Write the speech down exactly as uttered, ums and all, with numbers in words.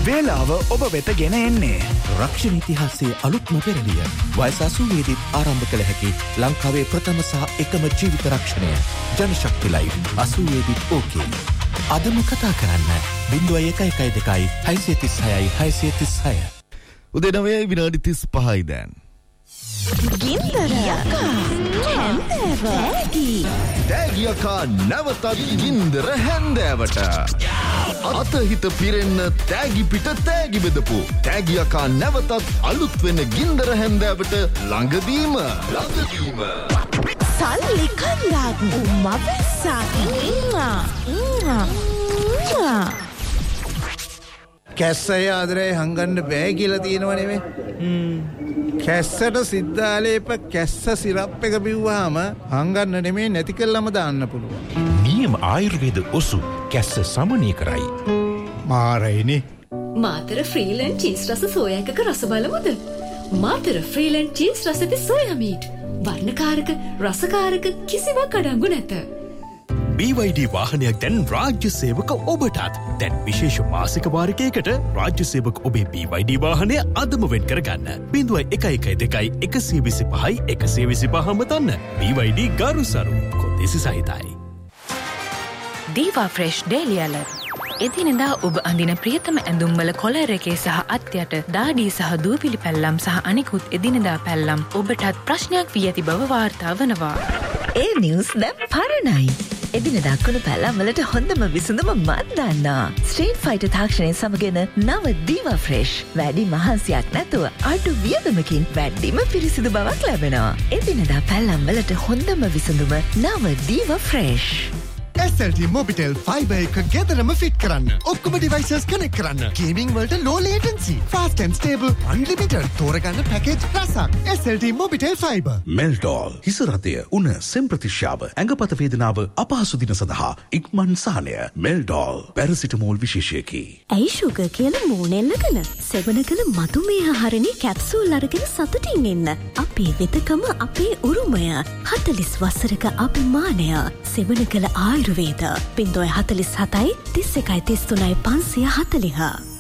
වේලාව ඔබ වෙත ගෙන එන්නේ රක්ෂණ ඉතිහාසයේ අලුත්ම පෙරළිය. වයස අසූවේදීත් ආරම්භ කළ හැකි ලංකාවේ ප්‍රථම සහ එකම ජීවිත රක්ෂණය. ජනශක්ති ලයිව් අසූවේදීත් ඕකේ. අදම කතා කරන්න බිංදුවයි එකයි එකයි දෙකයි හයසිය තිස් හයයි හයසිය තිස් හය. උදේ නවයයි විනාඩි තිස් පහයි දැන්. ගින්දර යකා හැන්දෑව තෑගි යකා නැවතත් ගින්දර හැන්දෑවට අතහිත පිරෙන්න තෑගි පිට තෑගි බෙදපු තෑගි යකා නැවතත් අලුත් වෙන ගින්දර හැන්දෑවට ළඟදීම ළඟදීම සල්ලි කන්දාක් මවස්සක් කැස්සයි ආදරේ හංගන්න බෑ කියලා තියෙනව නෙමෙයි. කැස්සට සිද්ධාලේප කැස්ස සිරප් එක බිව්වහම හංගන්න නෙමෙයි නැති කළාම දාන්න පුළුවන්. නියම ආයුර්වේද ඔසු කැස්ස සමනය කරයි. මාරයිනේ. මාතර ෆ්‍රීලන්ඩ් චීස් රස සෝයා එකක රස බලමුද? මාතර ෆ්‍රීලන්ඩ් චීස් රස ඇති සෝයා මීට්. වර්ණකාරක රසකාරක කිසිවක් අඩංගු නැත. බී වයි ඩී වාහනයක් දැන් රාජ්‍ය සේවක ඔබටත්. දැන් විශේෂ මාසික වාරිකයකට රාජ්‍ය සේවක ඔබේ බී වයි ඩී වාහනය අදම වෙන් කරගන්න. බිංදුවයි එකයි එකයි දෙකයි එකසිය විසි පහයි එකසිය විසි පහම තන්න. බී වයි ඩී ගරුසරු කොන්දේසි සහිතයි. දීවා ෆ්‍රෙෂ් ඩේලි ඇලර්ට්. එදිනෙදා ඔබ අඳින ප්‍රියතම ඇඳුම්වල කොලර් එකේ සහ අත්යට දාඩිය සහ දූවිලි පැල්ලම් සහ අනිකුත් එදිනෙදා පැල්ලම් ඔබටත් ප්‍රශ්නයක් වී ඇති බව වාර්තා වනවා. ඒ නිවුස් දැන් පරණයි. එදිනෙදා කුණු පැල්ලම් වලට හොඳම විසඳුම මන් දන්නා. ස්ට්‍රීට් ෆයිටර් තාක්ෂණය සමගන නව දීවා ෆ්‍රෙෂ් වැඩි මහන්සියක් නැතුව අඩු වියදමකින් වැඩිම පිරිසිදු බවක් ලැබෙනවා. එදිනෙදා පැල්ලම් වලට හොඳම විසඳුම නව දීවා fresh. S L T Mobitel Fiber එක ගෙදරම ෆිට කරන්න. ඔක්කොම ඩිවයිසස් කනෙක්ට් කරන්න. ගේමින් වලට low latency, fast and stable, unlimited තෝරගන්න පැකේජ් රසක්. S L T Mobitel Fiber. මෙල්ඩෝල් හිස රතය උණ සෙම් ප්‍රතිශාව ඇඟපත වේදනාව අපහසු දින සඳහා ඉක්මන් සහනය. මෙල්ඩෝල් පැරසිටමෝල් විශේෂයකි. ඇයි ෂුගර් කියලා මූණෙල්ලගෙන සෙවන කළ මధుමේහ හරණි කැප්සූල් අරගෙන සතුටින් ඉන්න. අපේ වෙතකම අපේ උරුමය. හතළිස් වසරක අභිමානය. සෙවන කළ ආයුර්වේද බිංදුවයි හතළිස් හතයි තිස් එකයි තිස් තුනයි පන්සිය හතළිහ.